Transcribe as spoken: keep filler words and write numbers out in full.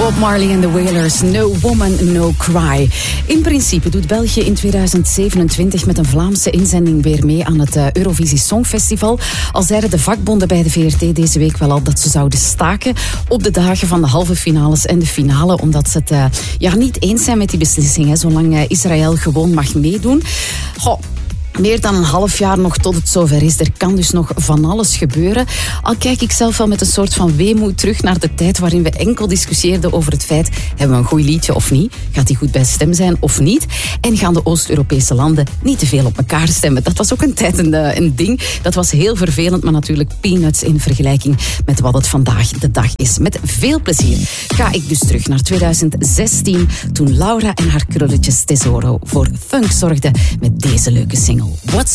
Bob Marley en The Wailers, No Woman, No Cry. In principe doet België in tweeduizend zevenentwintig met een Vlaamse inzending weer mee aan het uh, Eurovisie Songfestival. Al zeiden de vakbonden bij de V R T deze week wel al dat ze zouden staken op de dagen van de halve finales en de finale, omdat ze het uh, ja, niet eens zijn met die beslissing, hè, zolang uh, Israël gewoon mag meedoen. Goh. Meer dan een half jaar nog tot het zover is. Er kan dus nog van alles gebeuren. Al kijk ik zelf wel met een soort van weemoed terug naar de tijd waarin we enkel discussieerden over het feit, hebben we een goed liedje of niet? Gaat die goed bij stem zijn of niet? En gaan de Oost-Europese landen niet te veel op elkaar stemmen? Dat was ook een tijd een, een ding. Dat was heel vervelend, maar natuurlijk peanuts in vergelijking met wat het vandaag de dag is. Met veel plezier ga ik dus terug naar tweeduizend zestien, toen Laura en haar krulletjes Tesoro voor funk zorgden met deze leuke single. What's